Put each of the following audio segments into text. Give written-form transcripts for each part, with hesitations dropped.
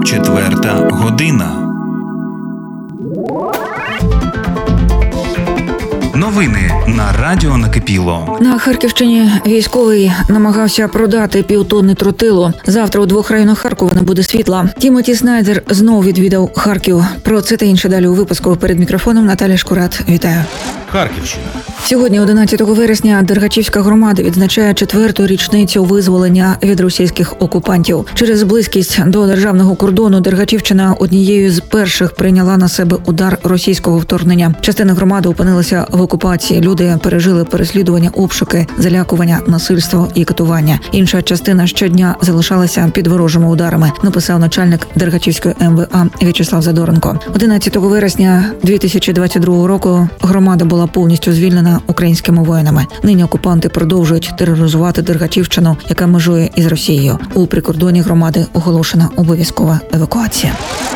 4 година. Новини на Радіо Накипіло. На Харківщині військовий намагався продати півтонни тротилу. Завтра у 2 районах Харкова не буде світла. Тімоті Снайдер знову відвідав Харків. Про це та інше далі у випуску. Перед мікрофоном Наталя Шкурат. Вітаю. Харківщина. Сьогодні, 11 вересня, Дергачівська громада відзначає 4-ту річницю визволення від російських окупантів. Через близькість до державного кордону Дергачівщина однією з перших прийняла на себе удар російського вторгнення. Частина громади опинилася в окупації. Люди пережили переслідування, обшуки, залякування, насильство і катування. Інша частина щодня залишалася під ворожими ударами, написав начальник Дергачівської МВА В'ячеслав Задоренко. 11 вересня 2022 року громада була повністю звільнена українськими воїнами. Нині окупанти продовжують тероризувати Дергачівщину, яка межує із Росією. У прикордонні громади оголошена обов'язкова евакуація.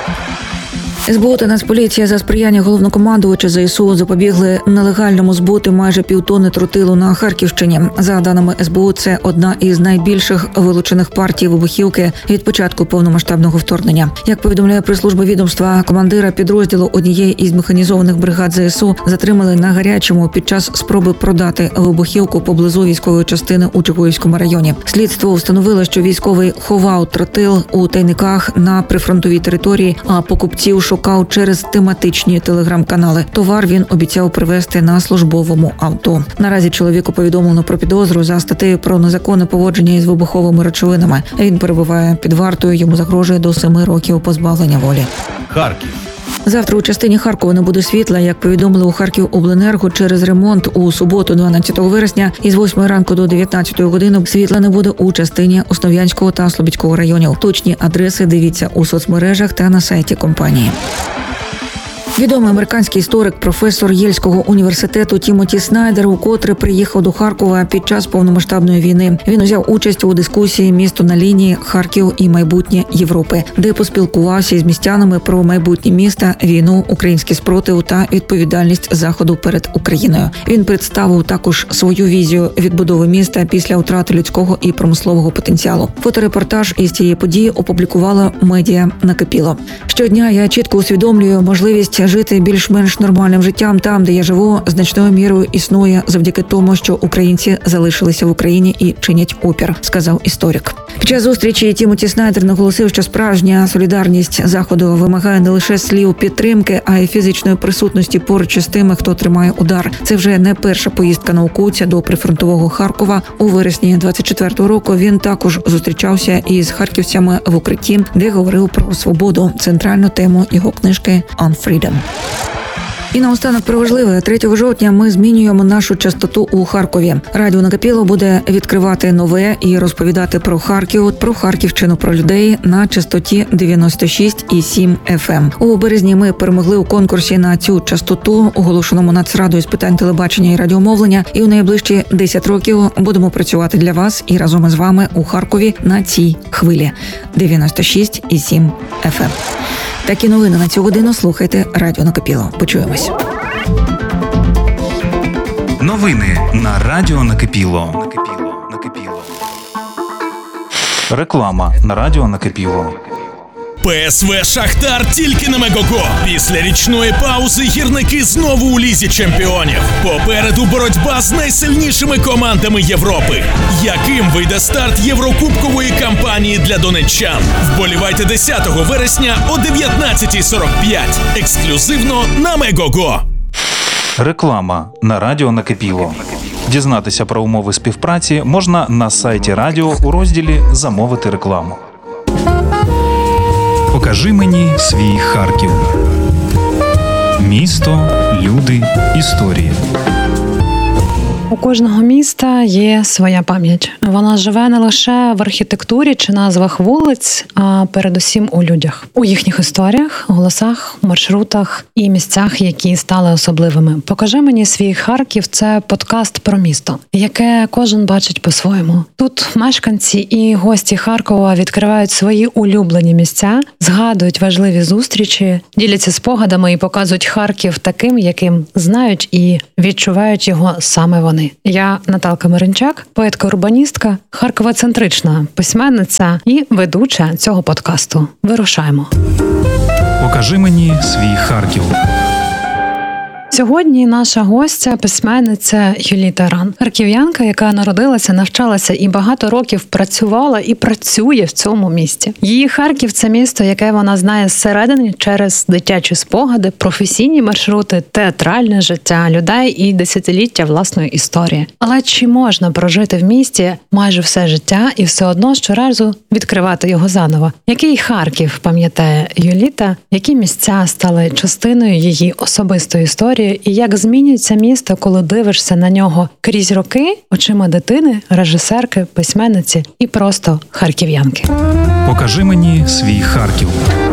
СБУ та Нацполіція за сприяння головнокомандувача ЗСУ запобігли нелегальному збуту майже півтонни тротилу на Харківщині. За даними СБУ, це одна із найбільших вилучених партій вибухівки від початку повномасштабного вторгнення. Як повідомляє прес-служба відомства, командира підрозділу однієї із механізованих бригад ЗСУ затримали на гарячому під час спроби продати вибухівку поблизу військової частини у Чугуївському районі. Слідство встановило, що військовий ховав тротил у тайниках на прифронтовій території, а покупців шукав через тематичні телеграм-канали. Товар він обіцяв привезти на службовому авто. Наразі чоловіку повідомлено про підозру за статтею про незаконне поводження із вибуховими речовинами. Він перебуває під вартою, йому загрожує до 7 років позбавлення волі. Харків. Завтра у частині Харкова не буде світла, як повідомили у Харківобленерго, через ремонт у суботу, 12 вересня, із 8 ранку до 19 години світла не буде у частині Основ'янського та Слобідського районів. Точні адреси дивіться у соцмережах та на сайті компанії. Відомий американський історик, професор Єльського університету Тімоті Снайдер укотре приїхав до Харкова під час повномасштабної війни. Він узяв участь у дискусії «Місто на лінії. Харків і майбутнє Європи», де поспілкувався із містянами про майбутнє міста, війну, український спротив та відповідальність Заходу перед Україною. Він представив також свою візію відбудови міста після втрати людського і промислового потенціалу. Фоторепортаж із цієї події опублікувала медіа Накипіло. Щодня я чітко усвідомлюю можливість жити більш-менш нормальним життям там, де я живу, значною мірою існує завдяки тому, що українці залишилися в Україні і чинять опір, сказав історик. Під час зустрічі Тімоті Снайдер наголосив, що справжня солідарність Заходу вимагає не лише слів підтримки, а й фізичної присутності поруч із тими, хто тримає удар. Це вже не перша поїздка науковця до прифронтового Харкова. У вересні 24-го року він також зустрічався із харківцями в укритті, де говорив про свободу, центральну тему його книжки «On Freedom». І наостанок про важливе. 3 жовтня ми змінюємо нашу частоту у Харкові. Радіо Накипіло буде відкривати нове і розповідати про Харків, про Харківщину, про людей на частоті 96,7 FM. У березні ми перемогли у конкурсі на цю частоту, оголошеному Нацрадою з питань телебачення і радіомовлення. І у найближчі 10 років будемо працювати для вас і разом із вами у Харкові на цій хвилі 96,7 FM. Такі новини на цю годину слухайте Радіо Накипіло. Почуємось. Новини на Радіо Накипіло. Реклама на Радіо Накипіло. ПСВ «Шахтар» тільки на Мегого. Після річної паузи гірники знову у Лізі чемпіонів. Попереду боротьба з найсильнішими командами Європи. Яким вийде старт єврокубкової кампанії для донеччан? Вболівайте 10 вересня о 19:45. Ексклюзивно на Мегого. Реклама на Радіо Накипіло. Дізнатися про умови співпраці можна на сайті радіо у розділі «Замовити рекламу». Покажи мені свій Харків. Місто, люди, історії. У кожного міста є своя пам'ять. Вона живе не лише в архітектурі чи назвах вулиць, а передусім у людях. У їхніх історіях, голосах, маршрутах і місцях, які стали особливими. «Покажи мені свій Харків» – це подкаст про місто, яке кожен бачить по-своєму. Тут мешканці і гості Харкова відкривають свої улюблені місця, згадують важливі зустрічі, діляться спогадами і показують Харків таким, яким знають і відчувають його саме вони. вони. Я Наталка Миринчак, поетка-урбаністка, харковоцентрична письменниця і ведуча цього подкасту. Вирушаємо. Покажи мені свій Харків. Сьогодні наша гостя – письменниця Юліта Ран. Харків'янка, яка народилася, навчалася і багато років працювала і працює в цьому місті. Її Харків – це місто, яке вона знає зсередини через дитячі спогади, професійні маршрути, театральне життя людей і десятиліття власної історії. Але чи можна прожити в місті майже все життя і все одно щоразу відкривати його заново? Який Харків пам'ятає Юліта? Які місця стали частиною її особистої історії? І як змінюється місто, коли дивишся на нього крізь роки очима дитини, режисерки, письменниці і просто харків'янки. Покажи мені свій Харків.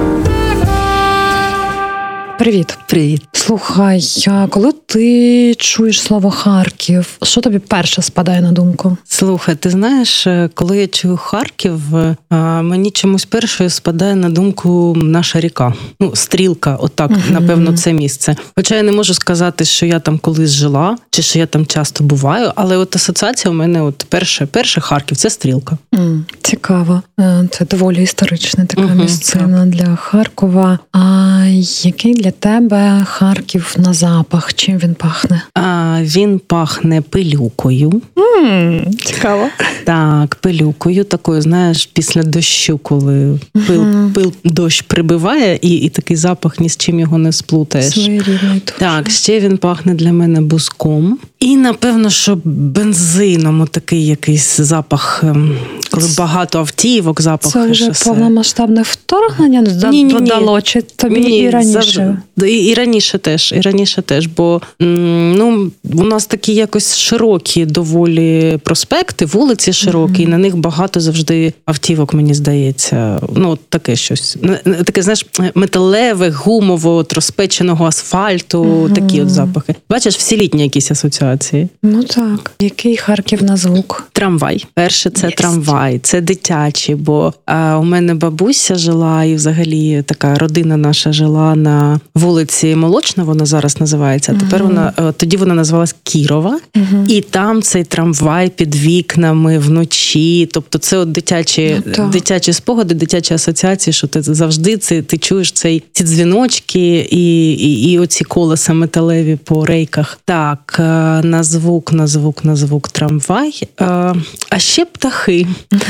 Привіт. Привіт. Слухай, коли ти чуєш слово Харків, що тобі перше спадає на думку? Слухай, ти знаєш, коли я чую Харків, мені чомусь першою спадає на думку наша ріка. Стрілка, отак, напевно, це місце. Хоча я не можу сказати, що я там колись жила, чи що я там часто буваю, але от асоціація у мене перше Харків – це стрілка. Цікаво. Це доволі історична така місцина для Харкова. А який для тебе Харків на запах? Чим він пахне? Він пахне пилюкою. Цікаво. Так, пилюкою такою, знаєш, після дощу, коли дощ прибиває, і такий запах, ні з чим його не сплутаєш. Своєрідний. Так, ще він пахне для мене бузком. І, напевно, що бензином, такий якийсь запах, коли багато автівок, запах. Це вже повномасштабне вторгнення додало, чи тобі і раніше? І раніше теж, бо у нас такі якось широкі доволі проспекти, вулиці широкі, і на них багато завжди автівок, мені здається. Таке щось. Таке, знаєш, металеве, гумово, от розпеченого асфальту, такі от запахи. Бачиш, всі літні якісь асоціації. Так. Який Харків на звук? Трамвай. Перше це трамвай, це дитячий, бо у мене бабуся жила, і взагалі така родина наша жила на вулиці Молочна, вона зараз називається, а тепер тоді вона називалась Кірова, і там цей трамвай під вікнами вночі, тобто це от дитячі спогади, дитячі асоціації, що ти завжди ти чуєш ці дзвіночки і оці колеса металеві по рейках. Так, на звук трамвай. А ще птахи.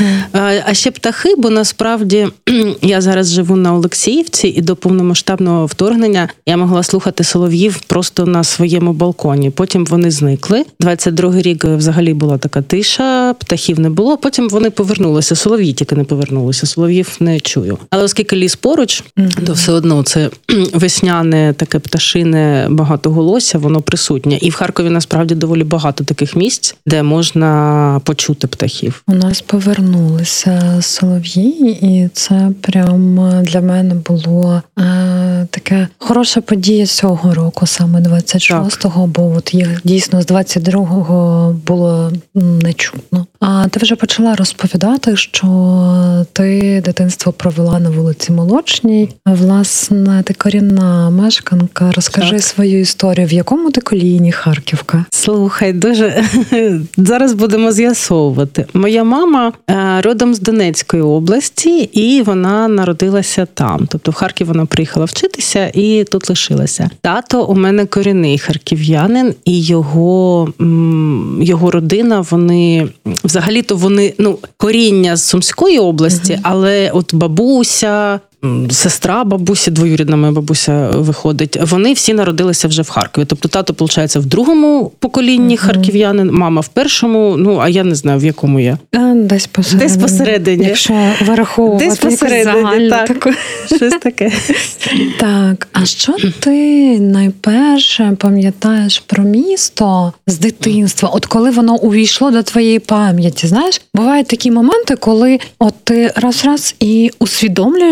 Бо насправді я зараз живу на Олексіївці, і до повномасштабного вторгнення я могла слухати солов'їв просто на своєму балконі. Потім вони зникли. 22-й рік взагалі була така тиша, птахів не було. Потім вони повернулися. Солов'ї тільки не повернулися. Солов'їв не чую. Але оскільки ліс поруч, то все одно це весняне, таке пташине багатоголосся, воно присутнє. І в Харкові насправді доволі багато таких місць, де можна почути птахів. У нас повернулися солов'ї, і це прям для мене було така хороша подія цього року, саме 26-го, бо от їх дійсно з 22-го було не чутно. А ти вже почала розповідати, що ти дитинство провела на вулиці Молочній. Власне, ти корінна мешканка. Розкажи свою історію. В якому ти коліні Харківка? Слухай, дуже зараз будемо з'ясовувати. Моя мама родом з Донецької області, і вона народилася там. Тобто в Харків вона приїхала вчитися і тут лишилася. Тато у мене корінний харків'янин, і його родина, взагалі-то вони, коріння з Сумської області, але от бабуся, сестра бабусі, двоюрідна моя бабуся виходить, вони всі народилися вже в Харкові. Тобто тато, виходить, в другому поколінні харків'янин, мама в першому, а я не знаю, в якому я. Десь посередині. Якщо вираховувати якусь загальну таку. Щось таке. Так, а що ти найперше пам'ятаєш про місто з дитинства? От коли воно увійшло до твоєї пам'яті, знаєш? Бувають такі моменти, коли от ти раз і усвідомлюєш,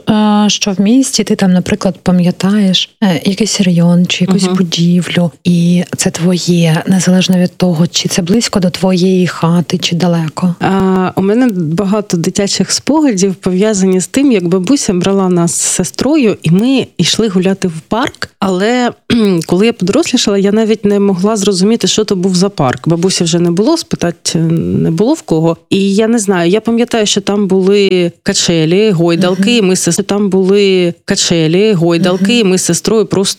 що в місті ти там, наприклад, пам'ятаєш якийсь район чи якусь будівлю, і це твоє, незалежно від того, чи це близько до твоєї хати, чи далеко? У мене багато дитячих спогадів пов'язані з тим, як бабуся брала нас з сестрою, і ми йшли гуляти в парк. Але коли я подорослішала, я навіть не могла зрозуміти, що то був за парк. Бабусі вже не було, спитати не було в кого. І я не знаю, я пам'ятаю, що там були качелі, гойдалки, і ми з сестрою просто